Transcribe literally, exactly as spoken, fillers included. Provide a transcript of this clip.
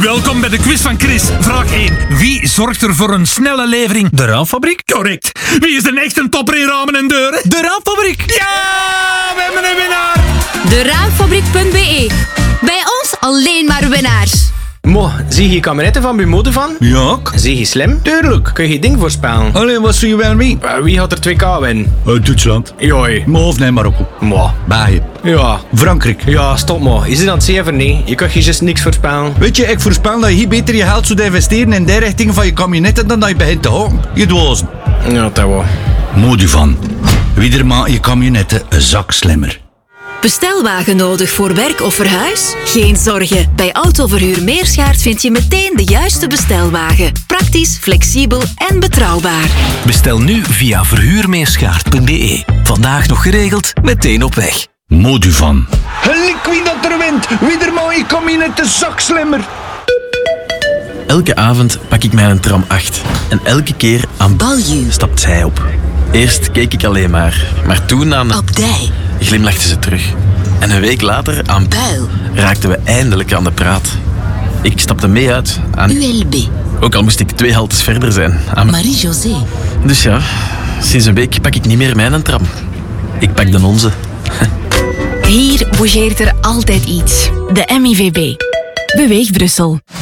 Welkom bij de quiz van Chris. Vraag één. Wie zorgt er voor een snelle levering? De Raamfabriek? Correct. Wie is de echte topper in ramen en deuren? De Raamfabriek! Ja, we hebben een winnaar. De raamfabriek punt b e. Bij ons alleen maar winnaars. Mo, zie je kameretten van Bumode van? Ja, ook. Zie je slim? Tuurlijk. Kun je dingen voorspellen? Allee, wat zie je wel mee? Uh, wie gaat er twee K winnen? Uh, Duitsland. Joi. Maar of nee, Marokko. Mo. België. Ja. Frankrijk. Ja, stop mo. Je zit aan het zeven, nee. Je kan je juist niks voorspellen. Weet je, ik voorspel dat je hier beter je geld zou investeren in die richting van je camionetten dan dat je begint te houden. Je dwazen. Ja, dat wel. Moduvan. Wie maakt je camionetten een zak slimmer. Bestelwagen nodig voor werk of verhuis? Geen zorgen. Bij Autoverhuur Meerschaert vind je meteen de juiste bestelwagen. Praktisch, flexibel en betrouwbaar. Bestel nu via verhuurmeerschaert punt b e. Vandaag nog geregeld, meteen op weg. Moduvan. Gelijk wie dat er wint. Wie maakt je camionetten een zak slimmer. Elke avond pak ik mijn tram acht. En elke keer aan Balju. stapt zij op. Eerst keek ik alleen maar. Maar toen aan... Op Dij. glimlachte ze terug. En een week later aan Buil. raakten we eindelijk aan de praat. Ik stapte mee uit aan... U L B. Ook al moest ik twee haltes verder zijn. Aan... Marie-José. Dus ja, sinds een week pak ik niet meer mijn tram. Ik pak de onze. Hier bougeert er altijd iets. De M I V B. Beweeg Brussel.